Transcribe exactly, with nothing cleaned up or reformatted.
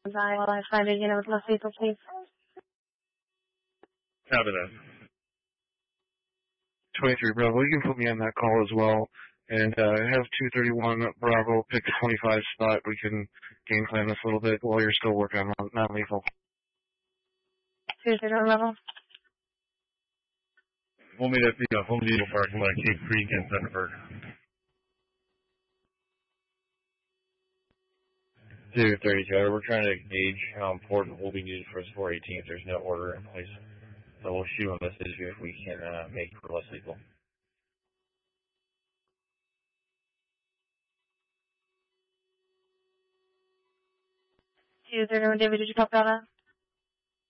I while I find a unit with less lethal, please. Copy that. twenty-three Bravo, you can put me on that call as well. And uh, have two thirty-one Bravo pick twenty-five spot. We can game plan this a little bit while you're still working on non-lethal. two thirty-one Bravo. We'll meet at the uh, Home Depot parking lot, Cape Creek and Thunderbird. two thirty-two, we're trying to gauge how important we'll be needed for us four eighteen if there's no order in place. So we'll shoot a message if we can uh, make it for less lethal. two thirty-one David, did you copy that?